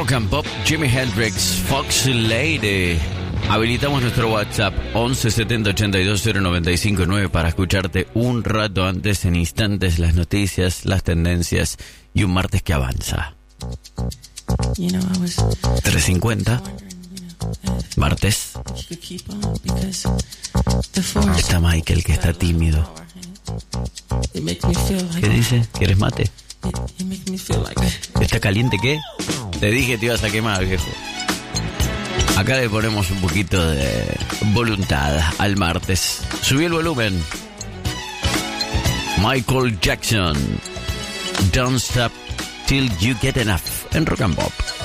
Rock and Pop, Jimi Hendrix, Foxy Lady. Habilitamos nuestro WhatsApp 11 70 82 095 9 para escucharte un rato antes, en instantes, las noticias, las tendencias y un martes que avanza. 3:50 martes. Está Michael, que está tímido. ¿Qué dice? ¿Quieres mate? ¿Está caliente qué? Te dije te ibas a quemar, viejo. Acá le ponemos un poquito de voluntad al martes. Subí el volumen. Michael Jackson, Don't Stop Till You Get Enough, en Rock and Pop.